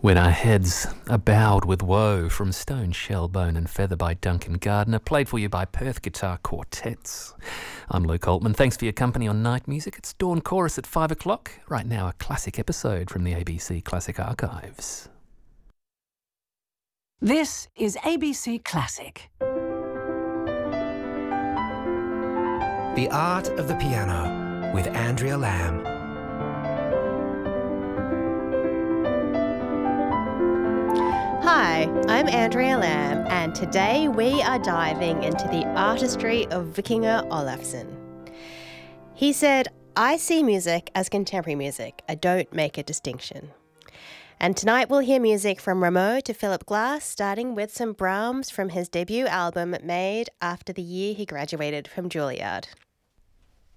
When Our Heads Are Bowed with Woe from Stone, Shell, Bone and Feather by Duncan Gardner, played for you by Perth Guitar Quartets. I'm Luke Altman. Thanks for your company on Night Music. It's Dawn Chorus at 5 o'clock. Right now, a classic episode from the ABC Classic Archives. This is ABC Classic. The Art of the Piano with Andrea Lamb. Hi, I'm Andrea Lamb, and today we are diving into the artistry of Vikingur Olafsson. He said, "I see music as contemporary music. I don't make a distinction." And tonight we'll hear music from Rameau to Philip Glass, starting with some Brahms from his debut album made after the year he graduated from Juilliard.